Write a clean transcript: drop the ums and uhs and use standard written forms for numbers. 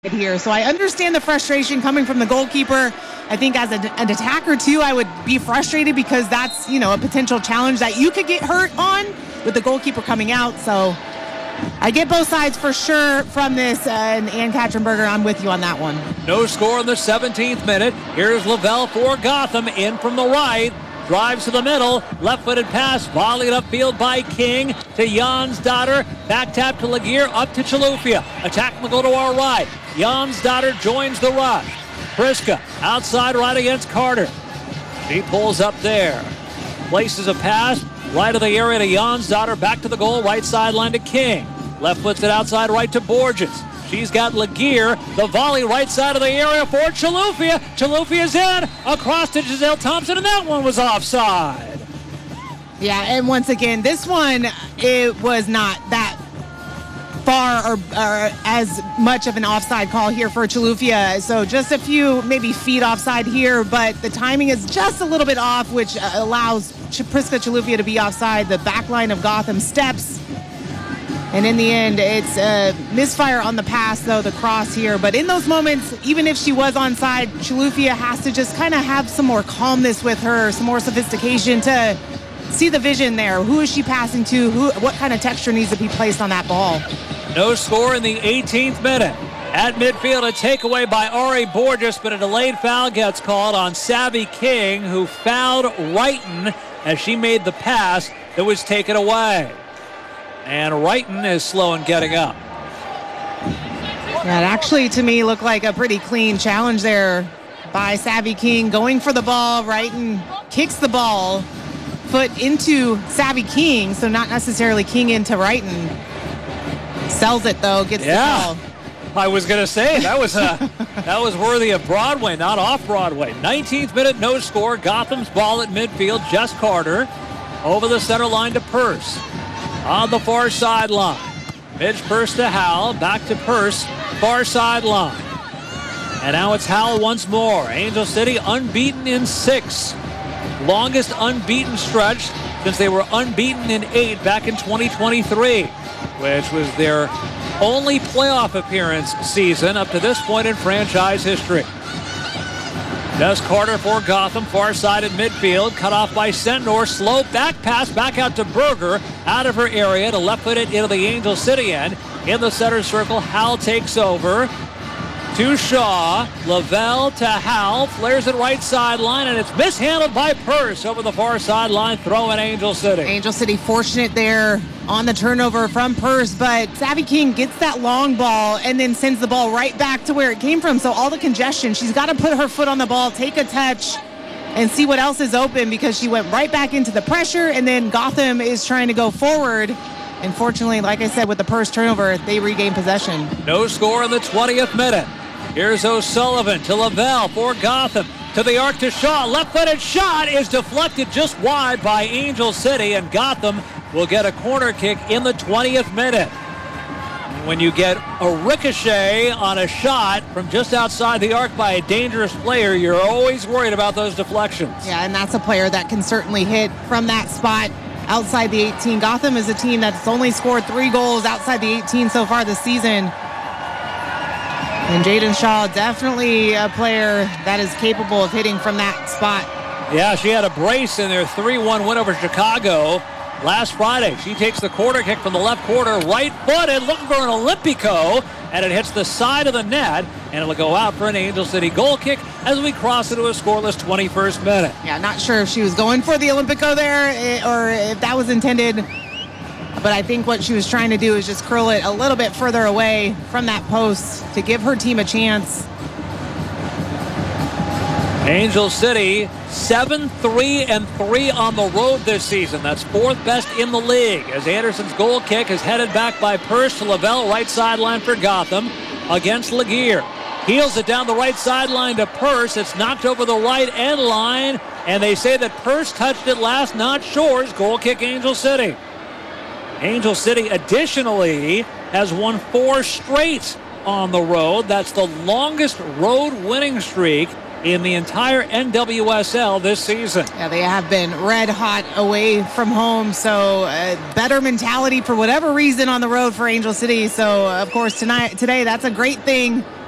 here. So I understand the frustration coming from the goalkeeper. I think as an attacker too, I would be frustrated because that's, a potential challenge that you could get hurt on with the goalkeeper coming out. So I get both sides for sure from this. And Ann Katzenberger, I'm with you on that one. No score in the 17th minute. Here's Lavelle for Gotham in from the right. Drives to the middle, left-footed pass, volleyed upfield by King to Jonsdottir. Back tap to Laguerre, up to Chilufya. Attack will go to our right. Jonsdottir joins the rush. Priska outside right against Carter. She pulls up there. Places a pass right of the area to Jonsdottir. Back to the goal, right sideline to King. Left foots it outside right to Borges. She's got Laguerre. The volley right side of the area for Chilufya. Chilufya's in. Across to Giselle Thompson, and that one was offside. Yeah, and once again, this one, it was not that far or as much of an offside call here for Chilufya. So just a few maybe feet offside here, but the timing is just a little bit off, which allows Priska Chilufya to be offside. The back line of Gotham steps. And in the end, it's a misfire on the pass, though, the cross here. But in those moments, even if she was onside, Chilufya has to just kind of have some more calmness with her, some more sophistication to see the vision there. Who is she passing to? What kind of texture needs to be placed on that ball? No score in the 18th minute. At midfield, a takeaway by Ari Borges, but a delayed foul gets called on Savvy King, who fouled Wrighton as she made the pass that was taken away. And Wrighton is slow in getting up. Yeah, it actually, to me, looked like a pretty clean challenge there by Savvy King. Going for the ball, Wrighton kicks the ball, foot into Savvy King, so not necessarily King into Wrighton. Sells it, though, gets the call. I was going to say, that was worthy of Broadway, not off Broadway. 19th minute, no score. Gotham's ball at midfield, Jess Carter. Over the center line to Purse. On the far sideline. Midge Purse to Howell. Back to Purse. Far sideline. And now it's Howell once more. Angel City unbeaten in 6. Longest unbeaten stretch since they were unbeaten in 8 back in 2023, which was their only playoff appearance season up to this point in franchise history. Jess Carter for Gotham, far side at midfield, cut off by Sendor. Slow back pass back out to Berger, out of her area to left foot it into the Angel City end. In the center circle, Howell takes over to Shaw. Lavelle to Howell, flares it right sideline, and it's mishandled by Purse over the far sideline, throwing Angel City. Angel City fortunate there on the turnover from Purse, but Savvy King gets that long ball and then sends the ball right back to where it came from. So all the congestion, she's got to put her foot on the ball, take a touch, and see what else is open, because she went right back into the pressure, and then Gotham is trying to go forward. And fortunately, like I said, with the Purse turnover, they regain possession. No score in the 20th minute. Here's O'Sullivan to Lavelle for Gotham. To the arc to Shaw. Left-footed shot is deflected just wide by Angel City, and Gotham will get a corner kick in the 20th minute. When you get a ricochet on a shot from just outside the arc by a dangerous player, you're always worried about those deflections. Yeah, and that's a player that can certainly hit from that spot outside the 18. Gotham is a team that's only scored 3 goals outside the 18 so far this season. And Jaden Shaw, definitely a player that is capable of hitting from that spot. Yeah, she had a brace in their 3-1 win over Chicago last Friday. She takes the corner kick from the left corner, right footed, looking for an Olympico, and it hits the side of the net, and it'll go out for an Angel City goal kick as we cross into a scoreless 21st minute. Yeah, not sure if she was going for the Olympico there or if that was intended. But I think what she was trying to do is just curl it a little bit further away from that post to give her team a chance. Angel City 7-3-3 on the road this season. That's 4th best in the league, as Anderson's goal kick is headed back by Purse to Lavelle, right sideline for Gotham against Laguerre. Heels it down the right sideline to Purse. It's knocked over the right end line, and they say that Purse touched it last, not Shores. Goal kick Angel City. Angel City additionally has won 4 straight on the road. That's the longest road winning streak in the entire NWSL this season. Yeah, they have been red hot away from home, so better mentality for whatever reason on the road for Angel City. So, of course, today that's a great thing